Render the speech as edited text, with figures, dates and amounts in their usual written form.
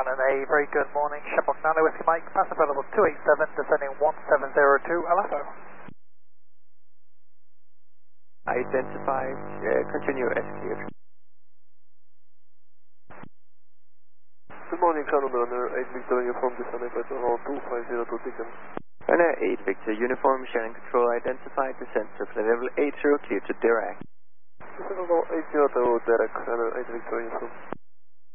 and a very good morning. Shamrock Nano Whiskey Mike, pass available 287, descending 1702, Alafo. Identified, continue as cleared. Good morning, Channel Runner 8 Victor Uniform, descending Petrol Hall 2502 Beacon. Runner 8 Victor Uniform, sharing control identified, descent to level 80, clear to direct. Descend Hall 802 direct, Runner 8 Victor Uniform.